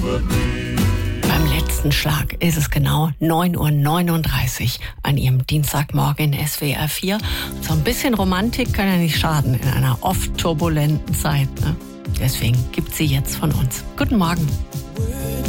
Beim letzten Schlag ist es genau 9:39 Uhr an Ihrem Dienstagmorgen in SWR 4. So ein bisschen Romantik kann ja nicht schaden in einer oft turbulenten Zeit, ne? Deswegen gibt sie jetzt von uns. Guten Morgen.